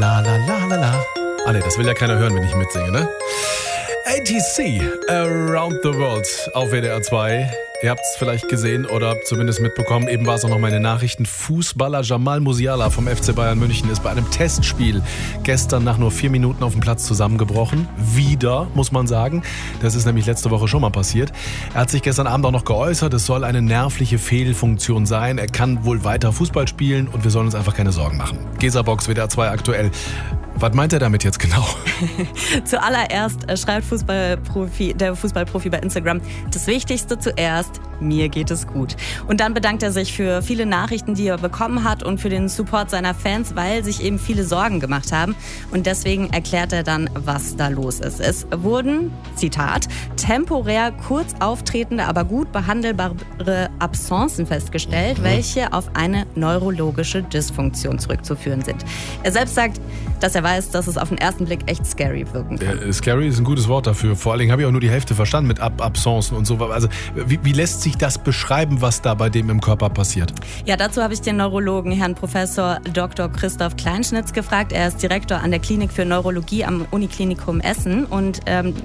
La la la la la. Ah ne, das will ja keiner hören, wenn ich mitsinge, ne? ATC, Around the World auf WDR 2. Ihr habt es vielleicht gesehen oder zumindest mitbekommen, eben war es auch noch meine Nachrichten. Fußballer Jamal Musiala vom FC Bayern München ist bei einem Testspiel gestern nach nur 4 Minuten auf dem Platz zusammengebrochen. Wieder, muss man sagen. Das ist nämlich letzte Woche schon mal passiert. Er hat sich gestern Abend auch noch geäußert, es soll eine nervliche Fehlfunktion sein. Er kann wohl weiter Fußball spielen und wir sollen uns einfach keine Sorgen machen. Gesa-Box, WDR 2 aktuell. Was meint er damit jetzt genau? Zuallererst schreibt der Fußballprofi bei Instagram: Das Wichtigste zuerst, mir geht es gut. Und dann bedankt er sich für viele Nachrichten, die er bekommen hat und für den Support seiner Fans, weil sich eben viele Sorgen gemacht haben. Und deswegen erklärt er dann, was da los ist. Es wurden, Zitat, temporär kurz auftretende, aber gut behandelbare Absenzen festgestellt, welche auf eine neurologische Dysfunktion zurückzuführen sind. Er selbst sagt, dass er weiß, dass es auf den ersten Blick echt scary wirken kann. Scary ist ein gutes Wort dafür. Vor allen Dingen habe ich auch nur die Hälfte verstanden mit Absenzen und so. Also wie lässt sich das beschreiben, was da bei dem im Körper passiert? Ja, dazu habe ich den Neurologen Herrn Professor Dr. Christoph Kleinschnitz gefragt. Er ist Direktor an der Klinik für Neurologie am Uniklinikum Essen. Und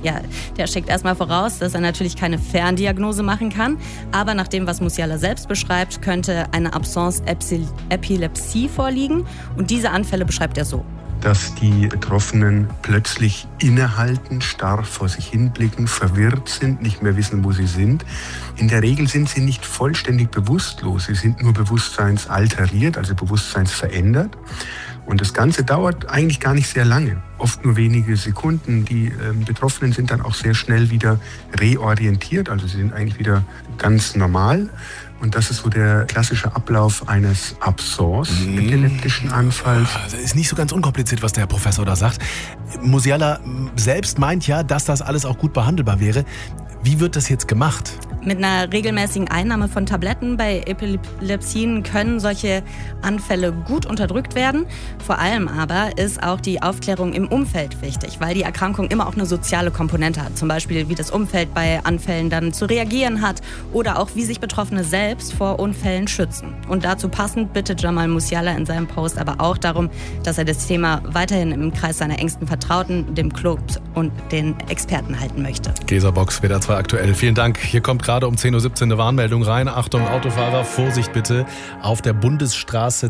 der schickt erstmal voraus, dass er natürlich keine Ferndiagnose machen kann. Aber nach dem, was Musiala selbst beschreibt, könnte eine Absence Epilepsie vorliegen. Und diese Anfälle beschreibt er so: Dass die Betroffenen plötzlich innehalten, starr vor sich hinblicken, verwirrt sind, nicht mehr wissen, wo sie sind. In der Regel sind sie nicht vollständig bewusstlos, sie sind nur bewusstseinsalteriert, also bewusstseinsverändert. Und das Ganze dauert eigentlich gar nicht sehr lange, oft nur wenige Sekunden. Die Betroffenen sind dann auch sehr schnell wieder reorientiert, also sie sind eigentlich wieder ganz normal. Und das ist so der klassische Ablauf eines Absence-epileptischen Anfalls. Das ist nicht so ganz unkompliziert, was der Herr Professor da sagt. Musiala selbst meint ja, dass das alles auch gut behandelbar wäre. Wie wird das jetzt gemacht? Mit einer regelmäßigen Einnahme von Tabletten bei Epilepsien können solche Anfälle gut unterdrückt werden. Vor allem aber ist auch die Aufklärung im Umfeld wichtig, weil die Erkrankung immer auch eine soziale Komponente hat. Zum Beispiel, wie das Umfeld bei Anfällen dann zu reagieren hat oder auch, wie sich Betroffene selbst vor Unfällen schützen. Und dazu passend bittet Jamal Musiala in seinem Post aber auch darum, dass er das Thema weiterhin im Kreis seiner engsten Vertrauten, dem Club und den Experten halten möchte. Gesa-Box, WDR 2 aktuell. Vielen Dank. Hier kommt gerade um 10.17 Uhr eine Warnmeldung rein. Achtung, Autofahrer, Vorsicht bitte. Auf der Bundesstraße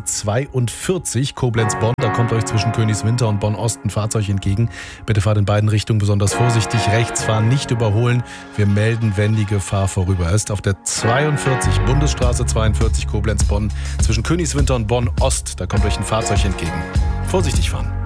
42, Koblenz-Bonn, da kommt euch zwischen Königswinter und Bonn-Ost ein Fahrzeug entgegen. Bitte fahrt in beiden Richtungen besonders vorsichtig. Rechts fahren, nicht überholen. Wir melden, wenn die Gefahr vorüber ist. Auf der 42, Bundesstraße 42, Koblenz-Bonn, zwischen Königswinter und Bonn-Ost, da kommt euch ein Fahrzeug entgegen. Vorsichtig fahren.